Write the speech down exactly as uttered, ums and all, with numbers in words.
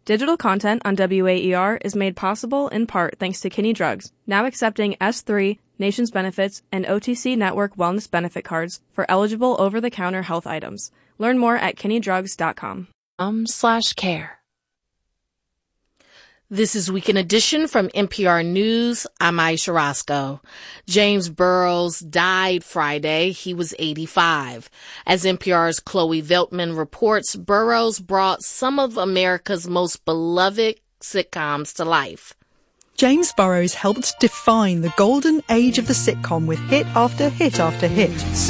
Digital content on W A E R is made possible in part thanks to Kinney Drugs, now accepting S three, Nations Benefits, and O T C Network Wellness Benefit Cards for eligible over-the-counter health items. Learn more at kinney drugs dot com. Um slash care. This is Weekend Edition from N P R News. I'm Aisha Roscoe. James Burrows died Friday. He was eighty-five. As N P R's Chloe Veltman reports, Burrows brought some of America's most beloved sitcoms to life. James Burrows helped define the golden age of the sitcom with hit after hit after hit.